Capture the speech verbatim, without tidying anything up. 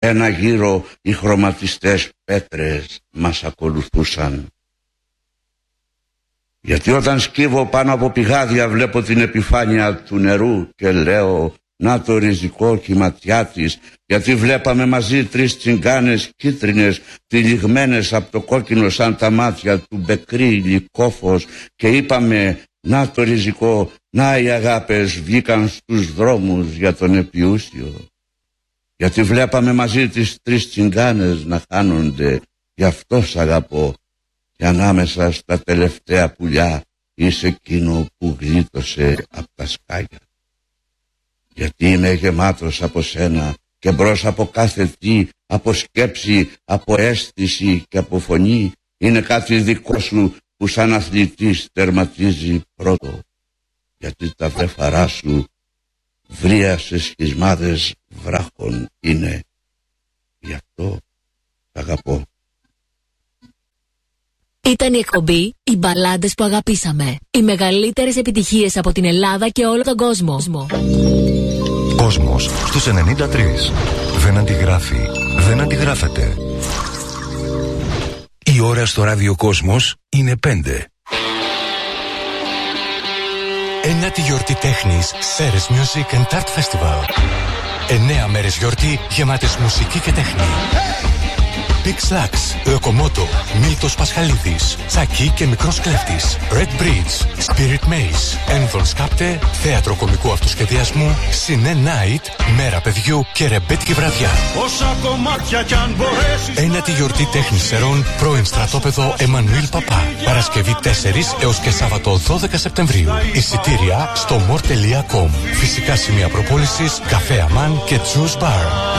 Ένα γύρο οι χρωματιστές πέτρες μας ακολουθούσαν. Γιατί όταν σκύβω πάνω από πηγάδια βλέπω την επιφάνεια του νερού και λέω να το ριζικό κυματιά της, γιατί βλέπαμε μαζί τρεις τσιγκάνες κίτρινες τυλιγμένες από το κόκκινο σαν τα μάτια του Μπεκρή Λυκόφος και είπαμε να το ριζικό, να οι αγάπες βγήκαν στους δρόμους για τον Επιούσιο. Γιατί βλέπαμε μαζί τις τρεις τσιγκάνες να χάνονται, γι' αυτό σ' αγαπώ. Και ανάμεσα στα τελευταία πουλιά είσαι εκείνο που γλίτωσε από τα σκάγια. Γιατί είμαι γεμάτος από σένα και μπρος από κάθε τι, από σκέψη, από αίσθηση και από φωνή, είναι κάτι δικό σου που σαν αθλητής τερματίζει πρώτο. Γιατί τα βρέφαρά σου βρία σε σχισμάδες βράχων είναι. Γι' αυτό σ' αγαπώ. Ήταν η εκπομπή «Οι μπαλάντες που αγαπήσαμε». Οι μεγαλύτερες επιτυχίες από την Ελλάδα και όλο τον κόσμο. Κόσμος στους ενενήντα τρία. Δεν αντιγράφει. Δεν αντιγράφεται. Η ώρα στο ραδιοκόσμος είναι πέντε. Ένατη γιορτή τέχνης Ceres Music and Art Festival. Εννέα μέρες γιορτή γεμάτες μουσική και τέχνη. Big Slacks, Λοκομότο, Μίλτος Πασχαλίδης, Τσακί και Μικρός Κλέφτης, Red Bridge, Spirit Maze, Envol Σκάπτε, Θέατρο Κομικού Αυτοσχεδιασμού, Cine Night, Μέρα Παιδιού και ρεμπέτικη βραδιά. Όσα κομμάτια κι αν μπορέσεις. Ένατη γιορτή τέχνης Σερών, πρώην στρατόπεδο Εμμανουήλ Παπά. Παρασκευή τέσσερις έως και Σάββατο δώδεκα Σεπτεμβρίου. Εισιτήρια στο more τελεία com. Φυσικά σημεία προπόλησης, καφέ Αμάν και Juice Bar.